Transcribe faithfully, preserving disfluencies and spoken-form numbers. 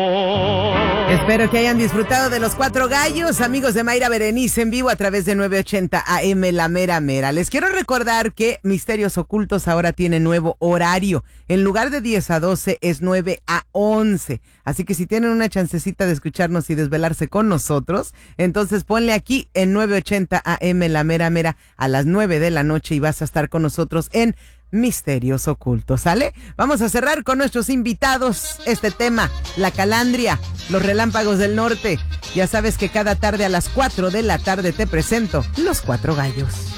Espero que hayan disfrutado de Los Cuatro Gallos, amigos de Mayra Berenice en vivo a través de nueve ochenta A M La Mera Mera. Les quiero recordar que Misterios Ocultos ahora tiene nuevo horario. En lugar de diez a doce es nueve a once. Así que si tienen una chancecita de escucharnos y desvelarse con nosotros, entonces ponle aquí en nueve ochenta A M La Mera Mera a las nueve de la noche y vas a estar con nosotros en Misterios Ocultos, ¿sale? Vamos a cerrar con nuestros invitados este tema, la calandria, los relámpagos del norte. Ya sabes que cada tarde a las cuatro de la tarde te presento Los Cuatro Gallos.